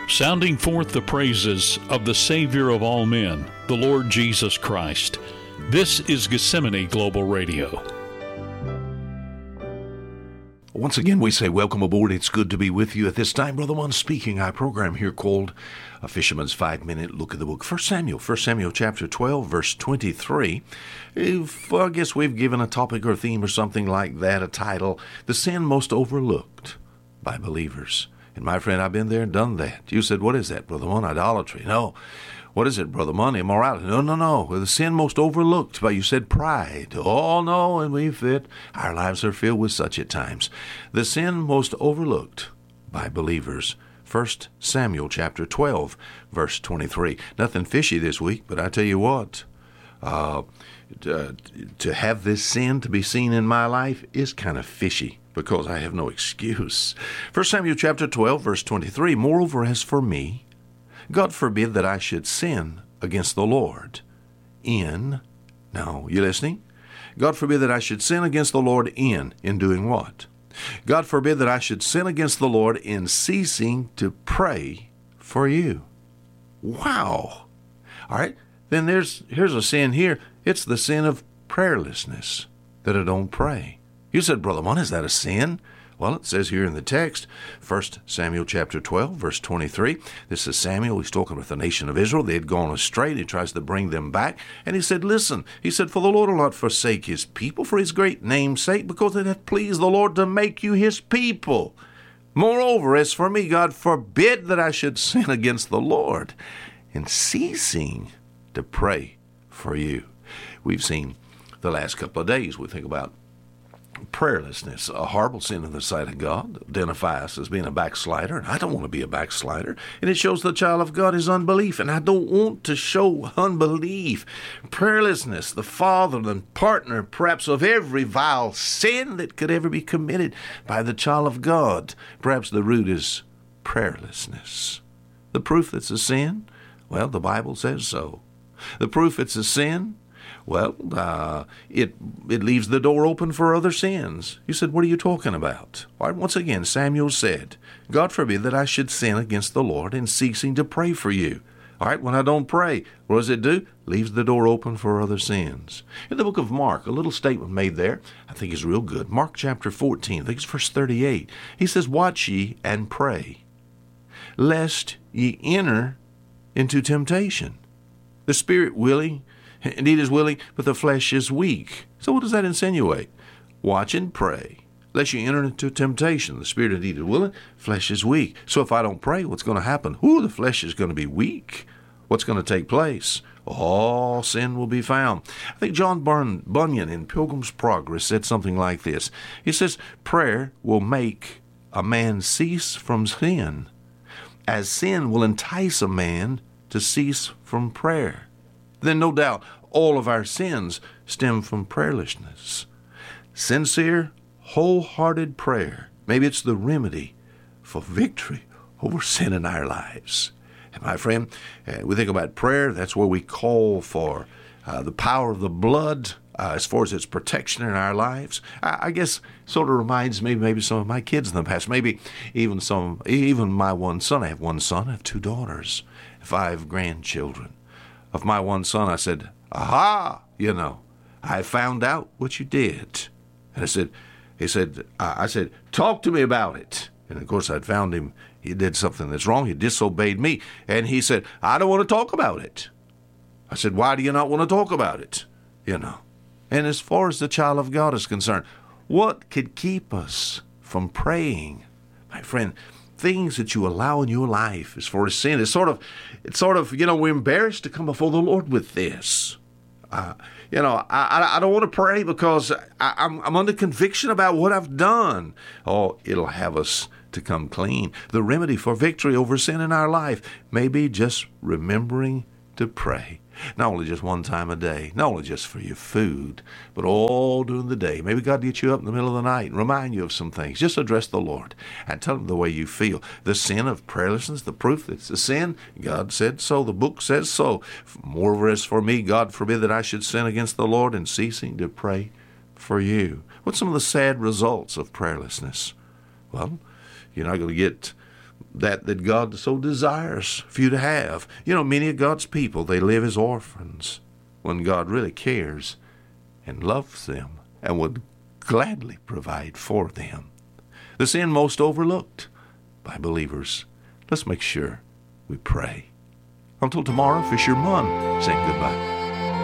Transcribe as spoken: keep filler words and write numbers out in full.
sounding forth the praises of the Savior of all men, the Lord Jesus Christ. This is Gethsemane Global Radio. Once again, we say welcome aboard. It's good to be with you at this time. Brother One speaking. Our program here called A Fisherman's Five-Minute Look at the Book. First Samuel, First Samuel chapter twelve, verse twenty-three. If, I guess we've given a topic or theme or something like that, a title, The Sin Most Overlooked by Believers. And my friend, I've been there and done that. You said, what is that, Brother One? Idolatry. No. What is it, Brother One? Immorality. No, no, no. The sin most overlooked. But you said pride. Oh, no, and we fit. Our lives are filled with such at times. The sin most overlooked by believers. First Samuel chapter twelve, verse twenty-three. Nothing fishy this week, but I tell you what, uh, to, to have this sin to be seen in my life is kind of fishy, because I have no excuse. First Samuel chapter twelve, verse twenty-three. Moreover, as for me, God forbid that I should sin against the Lord in, now, you listening? God forbid that I should sin against the Lord in, in doing what? God forbid that I should sin against the Lord in ceasing to pray for you. Wow. All right, then there's here's a sin here. It's the sin of prayerlessness, that I don't pray. You said, Brother One, is that a sin? Well, it says here in the text, First Samuel chapter twelve, verse twenty-three. This is Samuel. He's talking with the nation of Israel. They had gone astray. He tries to bring them back. And he said, listen, he said, for the Lord will not forsake his people for his great name's sake, because it hath pleased the Lord to make you his people. Moreover, as for me, God forbid that I should sin against the Lord in ceasing to pray for you. We've seen the last couple of days, we think about prayerlessness, a horrible sin in the sight of God, identify us as being a backslider, and I don't want to be a backslider, and it shows the child of God is unbelief, and I don't want to show unbelief. Prayerlessness, the father and partner, perhaps, of every vile sin that could ever be committed by the child of God. Perhaps the root is prayerlessness. The proof it's a sin? Well, the Bible says so. The proof it's a sin? Well, uh, it it leaves the door open for other sins. You said, what are you talking about? All right, once again, Samuel said, God forbid that I should sin against the Lord in ceasing to pray for you. All right, when I don't pray, what does it do? Leaves the door open for other sins. In the book of Mark, a little statement made there, I think is real good. Mark chapter fourteen, I think it's verse thirty-eight. He says, watch ye and pray, lest ye enter into temptation. The spirit willing, indeed is willing, but the flesh is weak. So what does that insinuate? Watch and pray, lest you enter into temptation. The spirit indeed is willing, flesh is weak. So if I don't pray, what's going to happen? Ooh, the flesh is going to be weak. What's going to take place? All sin will be found. I think John Bun- Bunyan in Pilgrim's Progress said something like this. He says, prayer will make a man cease from sin, as sin will entice a man to cease from prayer. Then no doubt all of our sins stem from prayerlessness. Sincere, wholehearted prayer, maybe it's the remedy for victory over sin in our lives. And my friend, uh, we think about prayer, that's where we call for uh, the power of the blood uh, as far as its protection in our lives. I, I guess sort of reminds me maybe some of my kids in the past, maybe even some, even my one son. I have one son, I have two daughters, five grandchildren. Of my one son, I said, aha, you know, I found out what you did. And I said, he said, I said, talk to me about it. And of course, I'd found him, he did something that's wrong. He disobeyed me. And he said, I don't want to talk about it. I said, why do you not want to talk about it? You know. And as far as the child of God is concerned, what could keep us from praying? My friend, things that you allow in your life as far as sin. It's sort of, it's sort of, you know, we're embarrassed to come before the Lord with this. Uh, you know, I, I don't want to pray because I, I'm, I'm under conviction about what I've done. Oh, it'll have us to come clean. The remedy for victory over sin in our life may be just remembering to pray. Not only just one time a day, not only just for your food, but all during the day. Maybe God gets you up in the middle of the night and remind you of some things. Just address the Lord and tell him the way you feel. The sin of prayerlessness, the proof that it's a sin, God said so. The book says so. Moreover, as for me, God forbid that I should sin against the Lord in ceasing to pray for you. What's some of the sad results of prayerlessness? Well, you're not going to get that that God so desires for you to have. You know, many of God's people, they live as orphans when God really cares and loves them and would gladly provide for them. The sin most overlooked by believers. Let's make sure we pray. Until tomorrow, Fisher Munn saying goodbye.